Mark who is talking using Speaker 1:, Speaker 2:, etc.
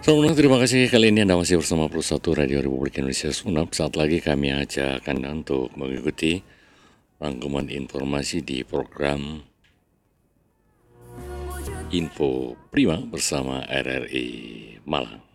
Speaker 1: Selamat terima kasih. Kali ini Anda masih bersama Plus 1 Radio Republik Indonesia Sumeneb. Saat lagi kami ajak Anda untuk mengikuti rangkuman informasi di program Info Prima bersama RRI Malang.